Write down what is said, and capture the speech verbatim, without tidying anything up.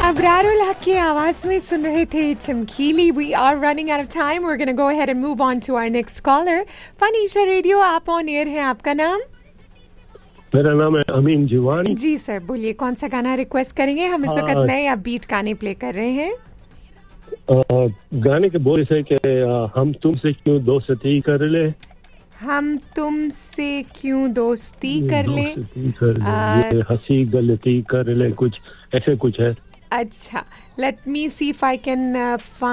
अबरारुल हक की आवाज में सुन रहे थे चमकीली. We are running out of time. We're going to go ahead and move on to our next caller. फनीशा radio, आप ऑन एयर हैं. आपका नाम? मेरा नाम है अमीन जीवानी. जी सर, बोलिए कौन सा गाना रिक्वेस्ट करेंगे? हम इस वक्त नए अपबीट गाने प्ले कर रहे हैं. आ, गाने के बोल से कि हम तुमसे क्यों दोस्ती कर ले, हम तुमसे क्यों दोस्ती कर ले, दोस्ती कर ले, ये हंसी गलती कर ले, कुछ ऐसे कुछ है. अच्छा, let me see if I can